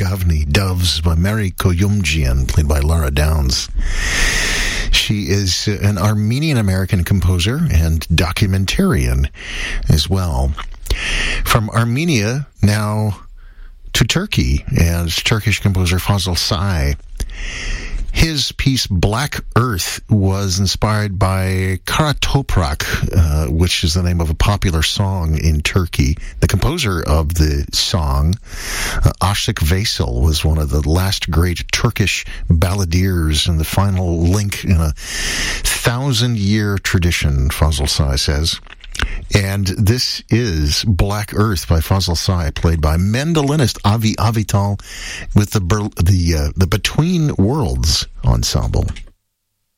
Gavni, Doves by Mary Koyumjian, played by Laura Downs. She is an Armenian-American composer and documentarian as well. From Armenia, now to Turkey, as Turkish composer Fazıl Say. His piece Black Earth was inspired by Kara Toprak, which is the name of a popular song in Turkey. The composer of the song, Aşık Veysel, was one of the last great Turkish balladeers and the final link in a 1,000-year tradition, Fazıl Say says. And this is Black Earth by Fazıl Say, played by mandolinist Avi Avital with the Between Worlds Ensemble.